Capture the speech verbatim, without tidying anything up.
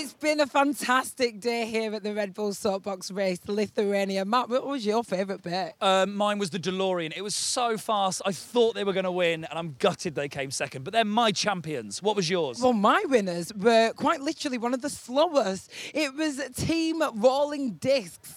It's been a fantastic day here at the Red Bull Soapbox Race, Lithuania. Matt, what was your favourite bit? Um, mine was the DeLorean. It was so fast. I thought they were going to win, and I'm gutted they came second. But they're my champions. What was yours? Well, my winners were quite literally one of the slowest. It was Team Rolling Discs.